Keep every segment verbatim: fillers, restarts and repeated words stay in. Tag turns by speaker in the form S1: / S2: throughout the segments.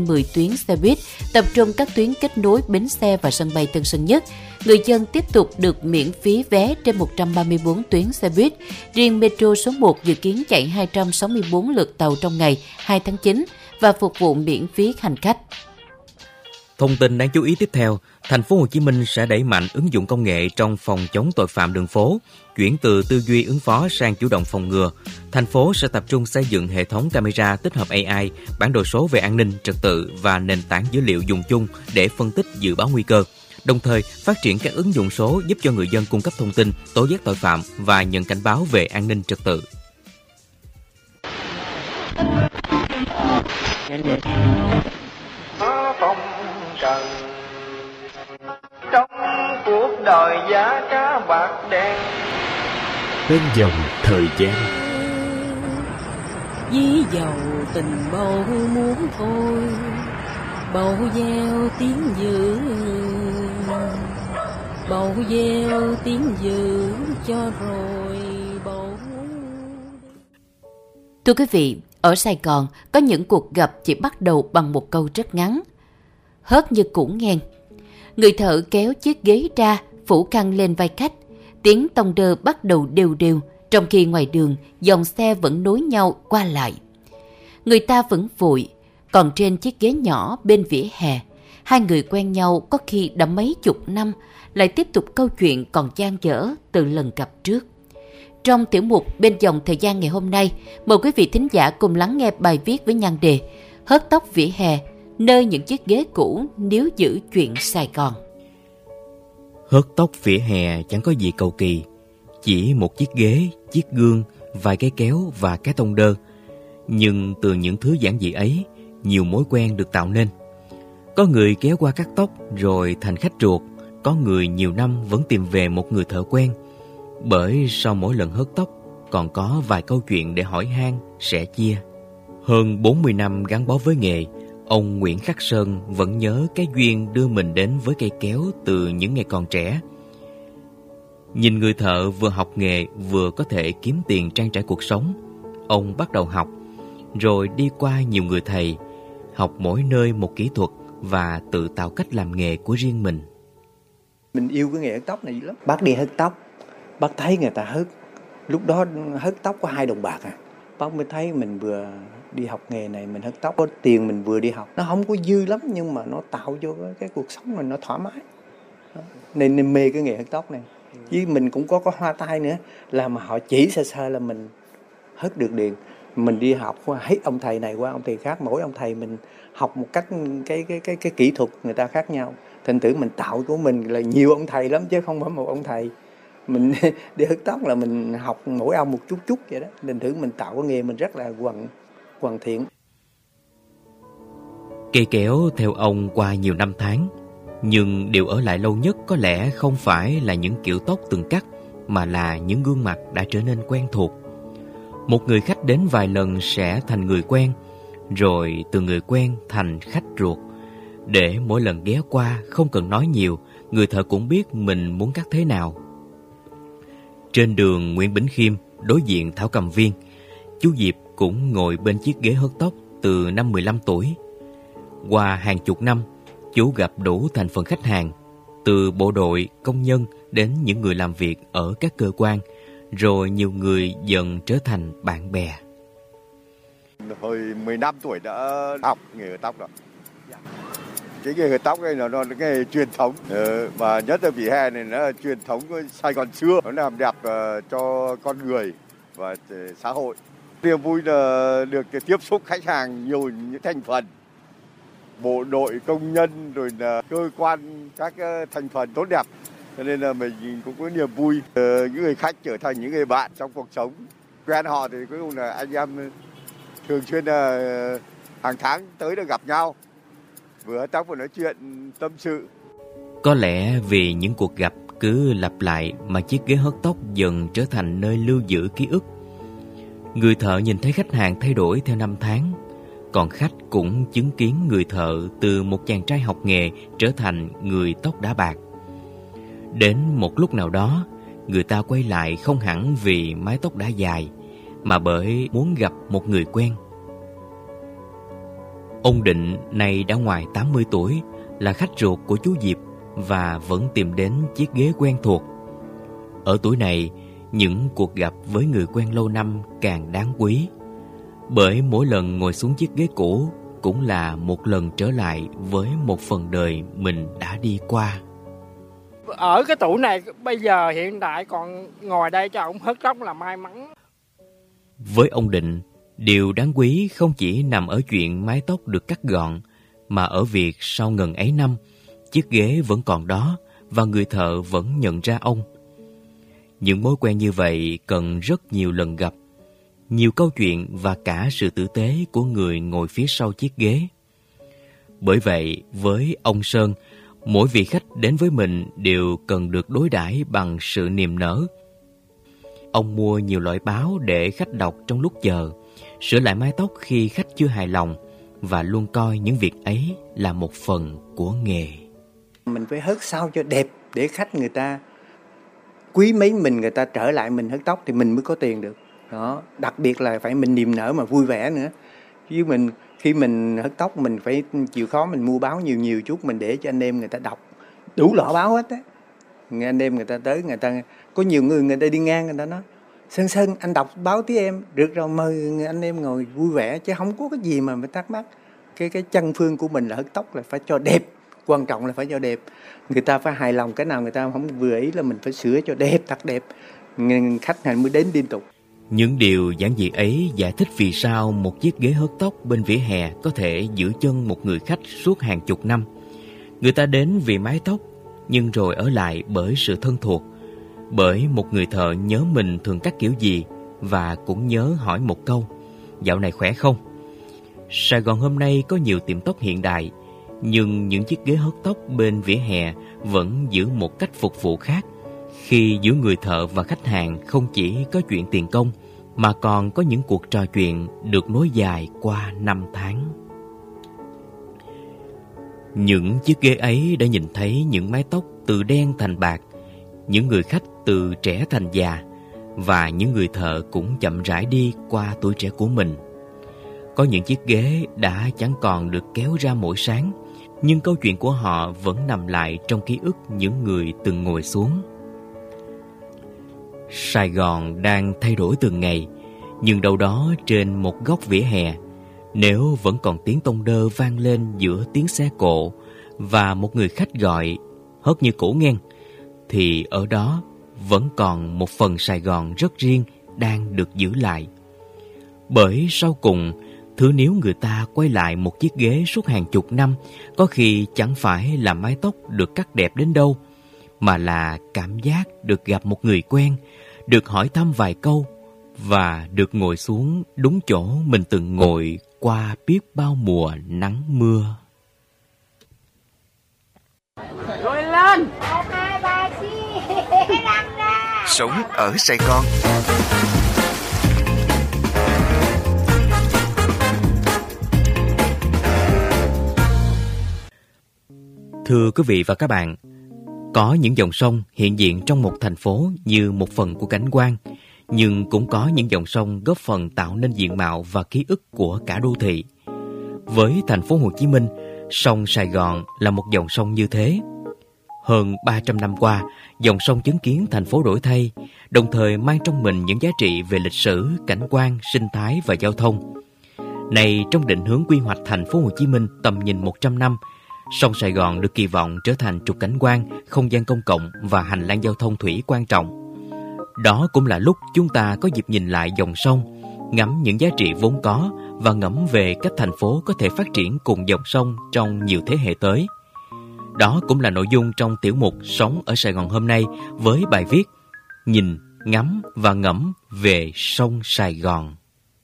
S1: trên mười tuyến xe buýt, tập trung các tuyến kết nối bến xe và sân bay Tân Sơn Nhất. Người dân tiếp tục được miễn phí vé trên một trăm ba mươi tư tuyến xe buýt. Riêng Metro số một dự kiến chạy hai trăm sáu mươi tư lượt tàu trong ngày hai tháng chín và phục vụ miễn phí hành khách.
S2: Thông tin đáng chú ý tiếp theo, thành phố Hồ Chí Minh sẽ đẩy mạnh ứng dụng công nghệ trong phòng chống tội phạm đường phố, chuyển từ tư duy ứng phó sang chủ động phòng ngừa. Thành phố sẽ tập trung xây dựng hệ thống camera tích hợp a i, bản đồ số về an ninh, trật tự và nền tảng dữ liệu dùng chung để phân tích dự báo nguy cơ. Đồng thời, phát triển các ứng dụng số giúp cho người dân cung cấp thông tin, tố giác tội phạm và nhận cảnh báo về an ninh trật tự.
S3: Trần trong cuộc đời giá cá bạc đen
S4: bên dòng thời gian
S5: dí dầu tình bầu muốn thôi bầu gieo tiếng dự bầu gieo tiếng dự cho rồi bầu.
S1: Thưa quý vị, ở Sài Gòn có những cuộc gặp chỉ bắt đầu bằng một câu rất ngắn: hớt như củ nghen. Người thợ kéo chiếc ghế ra, phủ khăn lên vai khách. Tiếng tông đơ bắt đầu đều đều, trong khi ngoài đường dòng xe vẫn nối nhau qua lại. Người ta vẫn vội, còn trên chiếc ghế nhỏ bên vỉa hè, hai người quen nhau có khi đã mấy chục năm, lại tiếp tục câu chuyện còn dang dở từ lần gặp trước. Trong tiểu mục Bên dòng thời gian ngày hôm nay, mời quý vị thính giả cùng lắng nghe bài viết với nhan đề Hớt tóc vỉa hè, nơi những chiếc ghế cũ níu giữ chuyện Sài Gòn.
S2: Hớt tóc vỉa hè chẳng có gì cầu kỳ, chỉ một chiếc ghế, chiếc gương, vài cái kéo và cái tông đơ. Nhưng từ những thứ giản dị ấy, nhiều mối quen được tạo nên. Có người kéo qua cắt tóc rồi thành khách ruột, có người nhiều năm vẫn tìm về một người thợ quen. Bởi sau mỗi lần hớt tóc, còn có vài câu chuyện để hỏi han, sẻ chia. Hơn bốn mươi năm gắn bó với nghề, ông Nguyễn Khắc Sơn vẫn nhớ cái duyên đưa mình đến với cây kéo từ những ngày còn trẻ. Nhìn người thợ vừa học nghề vừa có thể kiếm tiền trang trải cuộc sống, ông bắt đầu học, rồi đi qua nhiều người thầy, học mỗi nơi một kỹ thuật và tự tạo cách làm nghề của riêng mình.
S6: Mình yêu cái nghề hớt tóc này lắm. Bác đi hớt tóc, bác thấy người ta hớt, lúc đó hớt tóc có hai đồng bạc à. Bác mới thấy mình vừa đi học nghề này, mình hớt tóc có tiền, mình vừa đi học. Nó không có dư lắm nhưng mà nó tạo cho cái, cái cuộc sống mình nó thoải mái. Nên, nên mê cái nghề hớt tóc này. Chứ mình cũng có có hoa tai nữa, là mà họ chỉ sơ sơ là mình hớt được liền. Mình đi học hết ông thầy này qua ông thầy khác, mỗi ông thầy mình học một cách cái cái cái cái kỹ thuật người ta khác nhau. Thành thử mình tạo của mình là nhiều ông thầy lắm chứ không phải một ông thầy. Mình đi hớt tóc là mình học mỗi ông một chút chút vậy đó. Thành thử mình tạo cái nghề mình rất là hoàn hoàn thiện.
S2: Cây kéo theo ông qua nhiều năm tháng, nhưng điều ở lại lâu nhất có lẽ không phải là những kiểu tóc từng cắt, mà là những gương mặt đã trở nên quen thuộc. Một người khách đến vài lần sẽ thành người quen, rồi từ người quen thành khách ruột. Để mỗi lần ghé qua không cần nói nhiều, người thợ cũng biết mình muốn cắt thế nào. Trên đường Nguyễn Bỉnh Khiêm, đối diện Thảo Cầm Viên, chú Diệp cũng ngồi bên chiếc ghế hớt tóc từ năm mười lăm tuổi. Qua hàng chục năm, chú gặp đủ thành phần khách hàng, từ bộ đội, công nhân đến những người làm việc ở các cơ quan, rồi nhiều người dần trở thành bạn bè.
S7: Hồi mười lăm tuổi đã học nghề hớt tóc rồi. Cái nghề hớt tóc này nó là nghề truyền thống, ừ, và nhất là vỉa hè này nó là truyền thống của Sài Gòn xưa. Nó làm đẹp uh, cho con người và uh, xã hội. Niềm vui là được tiếp xúc khách hàng nhiều những thành phần, bộ đội, công nhân, rồi là cơ quan, các uh, thành phần tốt đẹp. Cho nên là mình cũng có niềm vui. Uh, những người khách trở thành những người bạn trong cuộc sống. Quen họ thì cuối cùng là anh em thường xuyên là uh, hàng tháng tới được gặp nhau, vừa hớt tóc vừa nói chuyện tâm sự.
S2: Có lẽ vì những cuộc gặp cứ lặp lại mà chiếc ghế hớt tóc dần trở thành nơi lưu giữ ký ức. Người thợ nhìn thấy khách hàng thay đổi theo năm tháng, còn khách cũng chứng kiến người thợ từ một chàng trai học nghề trở thành người tóc đã bạc. Đến một lúc nào đó, người ta quay lại không hẳn vì mái tóc đã dài, mà bởi muốn gặp một người quen. Ông Định nay đã ngoài tám mươi tuổi, là khách ruột của chú Diệp và vẫn tìm đến chiếc ghế quen thuộc. Ở tuổi này, những cuộc gặp với người quen lâu năm càng đáng quý, bởi mỗi lần ngồi xuống chiếc ghế cũ cũng là một lần trở lại với một phần đời mình đã đi qua.
S8: Ở cái tuổi này bây giờ hiện tại còn ngồi đây cho ông hớt tóc là may mắn.
S2: Với ông Định, điều đáng quý không chỉ nằm ở chuyện mái tóc được cắt gọn, mà ở việc sau ngần ấy năm, chiếc ghế vẫn còn đó và người thợ vẫn nhận ra ông. Những mối quen như vậy cần rất nhiều lần gặp, nhiều câu chuyện và cả sự tử tế của người ngồi phía sau chiếc ghế. Bởi vậy, với ông Sơn, mỗi vị khách đến với mình đều cần được đối đãi bằng sự niềm nở. Ông mua nhiều loại báo để khách đọc trong lúc chờ, sửa lại mái tóc khi khách chưa hài lòng, và luôn coi những việc ấy là một phần của nghề.
S6: Mình phải hớt sao cho đẹp để khách người ta quý mến mình, người ta trở lại mình hớt tóc thì mình mới có tiền được. Đó, đặc biệt là phải mình niềm nở mà vui vẻ nữa. Chứ mình khi mình hớt tóc mình phải chịu khó mình mua báo nhiều nhiều chút, mình để cho anh em người ta đọc đủ loại báo hết á. Anh em người ta tới, người ta có nhiều người người ta đi ngang, người ta nói Sơn Sơn anh đọc báo tí em, được rồi mời anh em ngồi vui vẻ, chứ không có cái gì mà phải thắc mắc. Cái cái chân phương của mình là hớt tóc là phải cho đẹp, quan trọng là phải cho đẹp. Người ta phải hài lòng, cái nào người ta không vừa ý là mình phải sửa cho đẹp, thật đẹp, khách hàng mới đến liên tục.
S2: Những điều giản dị ấy giải thích vì sao một chiếc ghế hớt tóc bên vỉa hè có thể giữ chân một người khách suốt hàng chục năm. Người ta đến vì mái tóc, nhưng rồi ở lại bởi sự thân thuộc, bởi một người thợ nhớ mình thường cắt kiểu gì và cũng nhớ hỏi một câu: dạo này khỏe không? Sài Gòn hôm nay có nhiều tiệm tóc hiện đại, nhưng những chiếc ghế hớt tóc bên vỉa hè vẫn giữ một cách phục vụ khác, khi giữa người thợ và khách hàng không chỉ có chuyện tiền công, mà còn có những cuộc trò chuyện được nối dài qua năm tháng. Những chiếc ghế ấy đã nhìn thấy những mái tóc từ đen thành bạc, những người khách từ trẻ thành già, và những người thợ cũng chậm rãi đi qua tuổi trẻ của mình. Có những chiếc ghế đã chẳng còn được kéo ra mỗi sáng, nhưng câu chuyện của họ vẫn nằm lại trong ký ức những người từng ngồi xuống. Sài Gòn đang thay đổi từng ngày, nhưng đâu đó trên một góc vỉa hè, nếu vẫn còn tiếng tông đơ vang lên giữa tiếng xe cộ và một người khách gọi hớt như cũ nghe, thì ở đó vẫn còn một phần Sài Gòn rất riêng đang được giữ lại. Bởi sau cùng, thứ nếu người ta quay lại một chiếc ghế suốt hàng chục năm, có khi chẳng phải là mái tóc được cắt đẹp đến đâu, mà là cảm giác được gặp một người quen, được hỏi thăm vài câu, và được ngồi xuống đúng chỗ mình từng ngồi qua biết bao mùa nắng mưa.
S8: Rồi lên!
S9: Sống ở Sài Gòn.
S2: Thưa quý vị và các bạn, có những dòng sông hiện diện trong một thành phố như một phần của cảnh quan, nhưng cũng có những dòng sông góp phần tạo nên diện mạo và ký ức của cả đô thị. Với thành phố Hồ Chí Minh, sông Sài Gòn là một dòng sông như thế. Hơn ba trăm năm qua, dòng sông chứng kiến thành phố đổi thay, đồng thời mang trong mình những giá trị về lịch sử, cảnh quan, sinh thái và giao thông. Này, trong định hướng quy hoạch thành phố Hồ Chí Minh tầm nhìn một trăm năm, sông Sài Gòn được kỳ vọng trở thành trục cảnh quan, không gian công cộng và hành lang giao thông thủy quan trọng. Đó cũng là lúc chúng ta có dịp nhìn lại dòng sông, ngắm những giá trị vốn có và ngẫm về cách thành phố có thể phát triển cùng dòng sông trong nhiều thế hệ tới. Đó cũng là nội dung trong tiểu mục Sống ở Sài Gòn hôm nay với bài viết Nhìn, ngắm và ngẫm về sông Sài Gòn.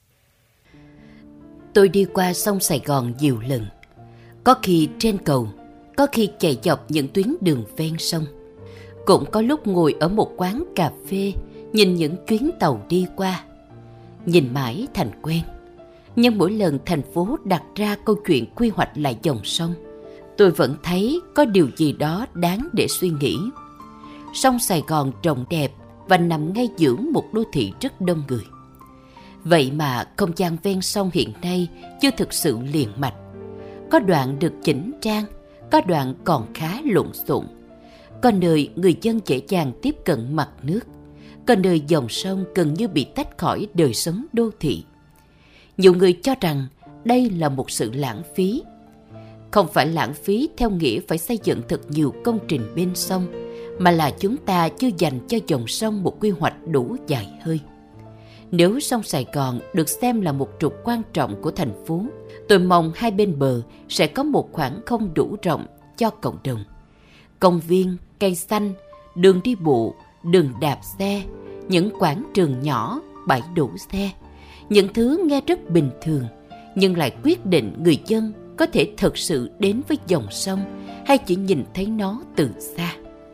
S1: Tôi đi qua sông Sài Gòn nhiều lần, có khi trên cầu, có khi chạy dọc những tuyến đường ven sông. Cũng có lúc ngồi ở một quán cà phê, nhìn những chuyến tàu đi qua. Nhìn mãi thành quen. Nhưng mỗi lần thành phố đặt ra câu chuyện quy hoạch lại dòng sông, tôi vẫn thấy có điều gì đó đáng để suy nghĩ. Sông Sài Gòn rộng đẹp và nằm ngay giữa một đô thị rất đông người. Vậy mà không gian ven sông hiện nay chưa thực sự liền mạch. Có đoạn được chỉnh trang, có đoạn còn khá lộn xộn. Có nơi người dân dễ dàng tiếp cận mặt nước, có nơi dòng sông gần như bị tách khỏi đời sống đô thị. Nhiều người cho rằng đây là một sự lãng phí. Không phải lãng phí theo nghĩa phải xây dựng thật nhiều công trình bên sông, mà là chúng ta chưa dành cho dòng sông một quy hoạch đủ dài hơi. Nếu sông Sài Gòn được xem là một trục quan trọng của thành phố, tôi mong hai bên bờ sẽ có một khoảng không đủ rộng cho cộng đồng. Công viên, cây xanh, đường đi bộ, đường đạp xe, những quảng trường nhỏ, bãi đổ xe. Những thứ nghe rất bình thường, nhưng lại quyết định người dân có thể thực sự đến với dòng sông hay chỉ nhìn thấy nó từ xa.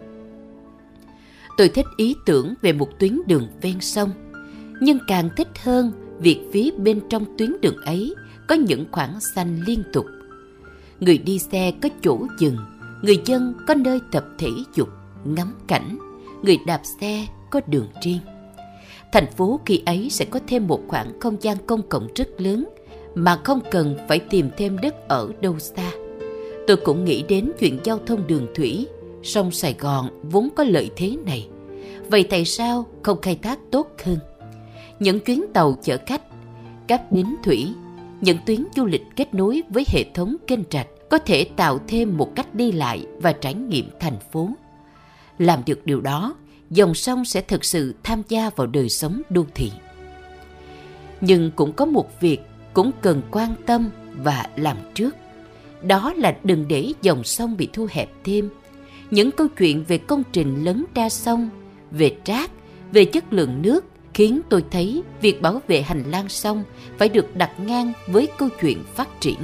S1: Tôi thích ý tưởng về một tuyến đường ven sông, nhưng càng thích hơn việc phía bên trong tuyến đường ấy có những khoảng xanh liên tục. Người đi xe có chỗ dừng, người dân có nơi tập thể dục, ngắm cảnh, người đạp xe có đường riêng. Thành phố khi ấy sẽ có thêm một khoảng không gian công cộng rất lớn mà không cần phải tìm thêm đất ở đâu xa. Tôi cũng nghĩ đến chuyện giao thông đường thủy. Sông Sài Gòn vốn có lợi thế này, vậy tại sao không khai thác tốt hơn? Những chuyến tàu chở khách, các bến thủy, những tuyến du lịch kết nối với hệ thống kênh rạch có thể tạo thêm một cách đi lại và trải nghiệm thành phố. Làm được điều đó, dòng sông sẽ thực sự tham gia vào đời sống đô thị. Nhưng cũng có một việc cũng cần quan tâm và làm trước. Đó là đừng để dòng sông bị thu hẹp thêm. Những câu chuyện về công trình lấn ra sông, về rác, về chất lượng nước khiến tôi thấy việc bảo vệ hành lang sông phải được đặt ngang với câu chuyện phát triển.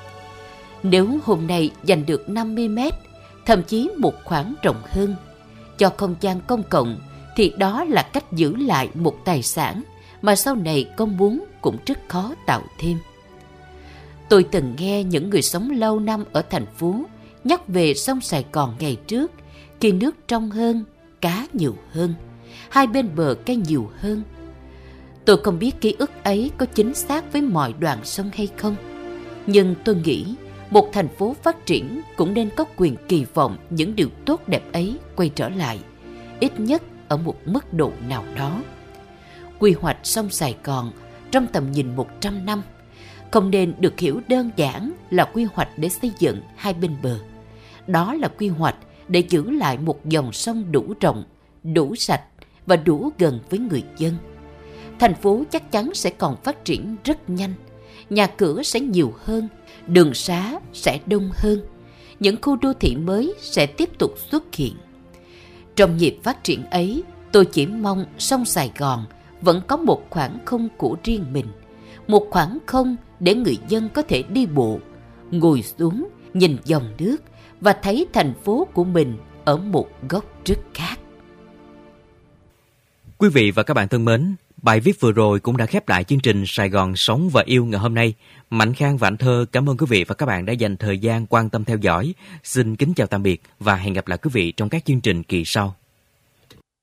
S1: Nếu hôm nay dành được năm mươi mét, thậm chí một khoảng rộng hơn, cho không gian công cộng, thì đó là cách giữ lại một tài sản mà sau này công muốn cũng rất khó tạo thêm. Tôi từng nghe những người sống lâu năm ở thành phố nhắc về sông Sài Gòn ngày trước, khi nước trong hơn, cá nhiều hơn, hai bên bờ cây nhiều hơn. Tôi không biết ký ức ấy có chính xác với mọi đoạn sông hay không, nhưng tôi nghĩ một thành phố phát triển cũng nên có quyền kỳ vọng những điều tốt đẹp ấy quay trở lại, ít nhất ở một mức độ nào đó. Quy hoạch sông Sài Gòn trong tầm nhìn một trăm năm không nên được hiểu đơn giản là quy hoạch để xây dựng hai bên bờ. Đó là quy hoạch để giữ lại một dòng sông đủ rộng, đủ sạch và đủ gần với người dân. Thành phố chắc chắn sẽ còn phát triển rất nhanh, nhà cửa sẽ nhiều hơn, đường xá sẽ đông hơn, những khu đô thị mới sẽ tiếp tục xuất hiện. Trong nhịp phát triển ấy, tôi chỉ mong sông Sài Gòn vẫn có một khoảng không của riêng mình, một khoảng không để người dân có thể đi bộ, ngồi xuống, nhìn dòng nước và thấy thành phố của mình ở một góc rất khác.
S2: Quý vị và các bạn thân mến, bài viết vừa rồi cũng đã khép lại chương trình Sài Gòn Sống và Yêu ngày hôm nay. Mạnh Khang và Anh Thơ cảm ơn quý vị và các bạn đã dành thời gian quan tâm theo dõi. Xin kính chào tạm biệt và hẹn gặp lại quý vị trong các chương trình kỳ sau.